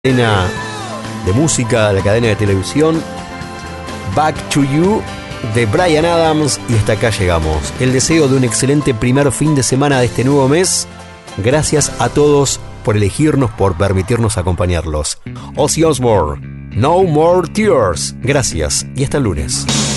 cadena de música, la cadena de televisión. Back to You de Bryan Adams, y hasta acá llegamos. El deseo de un excelente primer fin de semana de este nuevo mes. Gracias a todos por elegirnos, por permitirnos acompañarlos. Ozzy Osbourne, No More Tears. Gracias y hasta el lunes.